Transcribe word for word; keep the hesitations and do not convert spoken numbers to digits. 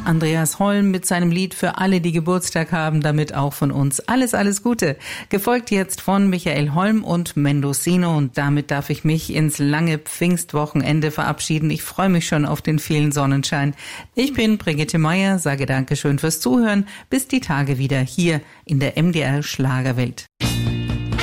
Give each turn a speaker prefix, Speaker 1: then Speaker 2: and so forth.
Speaker 1: Andreas Holm mit seinem Lied für alle, die Geburtstag haben, damit auch von uns alles, alles Gute. Gefolgt jetzt von Michael Holm und Mendocino und damit darf ich mich ins lange Pfingstwochenende verabschieden. Ich freue mich schon auf den vielen Sonnenschein. Ich bin Brigitte Meier, sage Dankeschön fürs Zuhören. Bis die Tage wieder hier in der M D R Schlagerwelt.